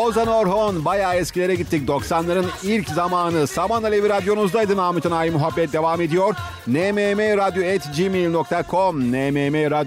Ozan Orhon. Bayağı eskilere gittik. 90'ların ilk zamanı. Saman Alevi radyonuzdaydı. Namık Ay muhabbet devam ediyor. nmmradyo@gmail.com nmmradyo